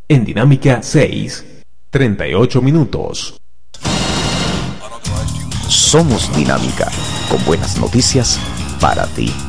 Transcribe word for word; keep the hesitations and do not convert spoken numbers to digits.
En Dinámica seis, treinta y ocho minutos. Somos Dinámica, con buenas noticias para ti.